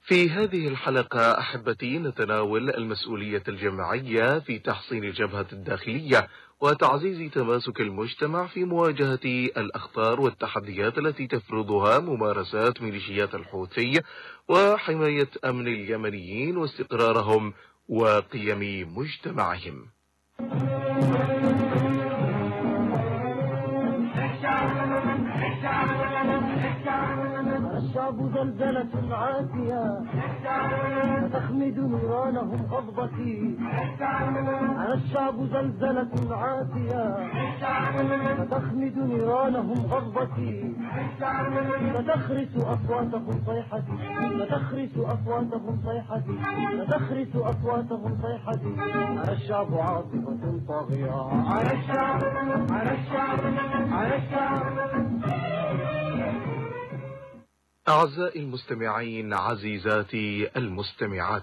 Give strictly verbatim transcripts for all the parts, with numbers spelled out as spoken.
في هذه الحلقة أحبتي نتناول المسؤولية الجماعية في تحصين الجبهة الداخلية وتعزيز تماسك المجتمع في مواجهة الأخطار والتحديات التي تفرضها ممارسات ميليشيات الحوثي وحماية أمن اليمنيين واستقرارهم وقيم مجتمعهم. الشعب زلزلة عاتية تخمد نيرانهم غضبتي. على الشعب زلزلة عاتية تخمد نيرانهم غضبتي. فتخرس أصواتهم صيحتي فتخرس أصواتهم صيحتي فتخرس أصواتهم صيحتي. على الشعب عاصفة طاغية. على الشعب على الشعب على الشعب. أعزائي المستمعين عزيزاتي المستمعات،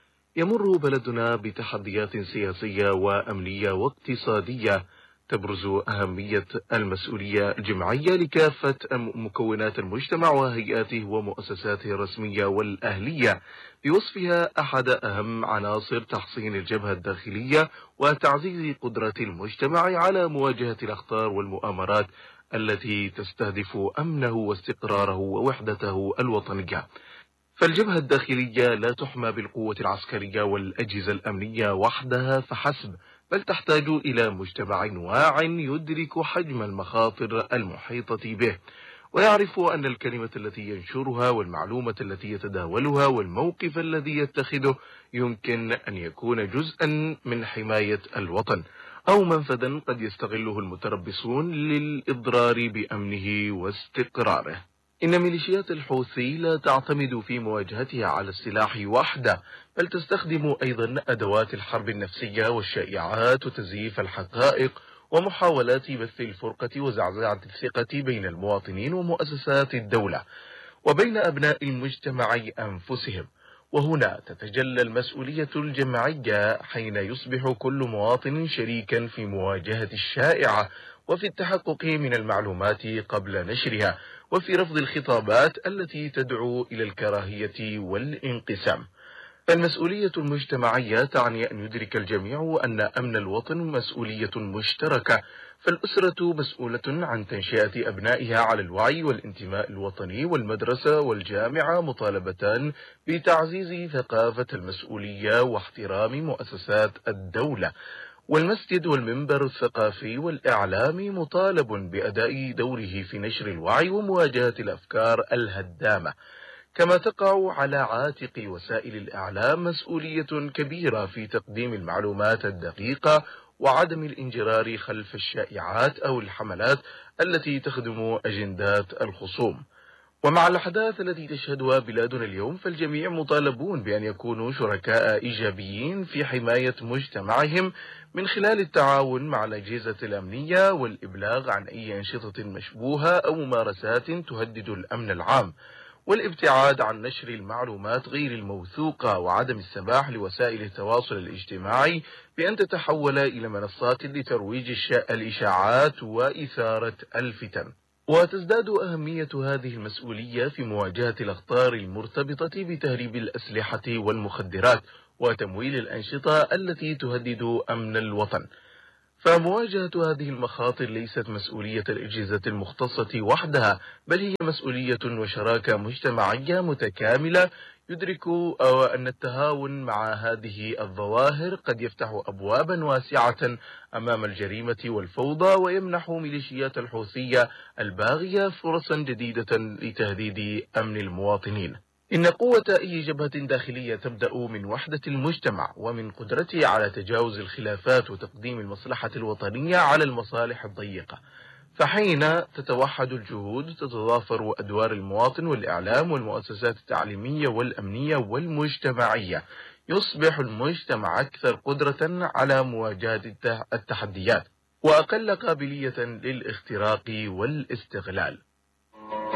يمر بلدنا بتحديات سياسية وأمنية واقتصادية تبرز أهمية المسؤولية الجماعية لكافة مكونات المجتمع وهيئاته ومؤسساته الرسمية والأهلية بوصفها أحد أهم عناصر تحصين الجبهة الداخلية وتعزيز قدرة المجتمع على مواجهة الأخطار والمؤامرات التي تستهدف أمنه واستقراره ووحدته الوطنية. فالجبهة الداخلية لا تحمى بالقوة العسكرية والأجهزة الأمنية وحدها فحسب، بل تحتاج إلى مجتمع واع يدرك حجم المخاطر المحيطة به، ويعرف أن الكلمة التي ينشرها والمعلومة التي يتداولها والموقف الذي يتخذه يمكن أن يكون جزءا من حماية الوطن أو منفذا قد يستغله المتربصون للإضرار بأمنه واستقراره. إن ميليشيات الحوثي لا تعتمد في مواجهتها على السلاح وحده، بل تستخدم أيضا أدوات الحرب النفسية والشائعات وتزييف الحقائق ومحاولات بث الفرقة وزعزعة الثقة بين المواطنين ومؤسسات الدولة وبين أبناء المجتمع أنفسهم. وهنا تتجلى المسؤولية الجماعية حين يصبح كل مواطن شريكا في مواجهة الشائعة وفي التحقق من المعلومات قبل نشرها وفي رفض الخطابات التي تدعو إلى الكراهية والانقسام. فالمسؤولية المجتمعية تعني أن يدرك الجميع أن أمن الوطن مسؤولية مشتركة، فالأسرة مسؤولة عن تنشئة أبنائها على الوعي والانتماء الوطني، والمدرسة والجامعة مطالبتان بتعزيز ثقافة المسؤولية واحترام مؤسسات الدولة، والمسجد والمنبر الثقافي والإعلامي مطالب بأداء دوره في نشر الوعي ومواجهة الأفكار الهدامة. كما تقع على عاتق وسائل الإعلام مسؤولية كبيرة في تقديم المعلومات الدقيقة وعدم الانجرار خلف الشائعات أو الحملات التي تخدم أجندات الخصوم. ومع الأحداث التي تشهدها بلادنا اليوم، فالجميع مطالبون بأن يكونوا شركاء إيجابيين في حماية مجتمعهم من خلال التعاون مع الأجهزة الأمنية والإبلاغ عن أي أنشطة مشبوهة أو ممارسات تهدد الأمن العام، والابتعاد عن نشر المعلومات غير الموثوقة وعدم السماح لوسائل التواصل الاجتماعي بأن تتحول إلى منصات لترويج الإشاعات وإثارة الفتن. وتزداد أهمية هذه المسؤولية في مواجهة الأخطار المرتبطة بتهريب الأسلحة والمخدرات وتمويل الأنشطة التي تهدد أمن الوطن. فمواجهة هذه المخاطر ليست مسؤولية الأجهزة المختصة وحدها، بل هي مسؤولية وشراكة مجتمعية متكاملة يدرك أن التهاون مع هذه الظواهر قد يفتح أبوابا واسعة أمام الجريمة والفوضى، ويمنح ميليشيات الحوثية الباغية فرصا جديدة لتهديد أمن المواطنين. إن قوة أي جبهة داخلية تبدأ من وحدة المجتمع ومن قدرته على تجاوز الخلافات وتقديم المصلحة الوطنية على المصالح الضيقة. فحين تتوحد الجهود تتضافر أدوار المواطن والإعلام والمؤسسات التعليمية والأمنية والمجتمعية، يصبح المجتمع أكثر قدرة على مواجهة التحديات وأقل قابلية للاختراق والاستغلال.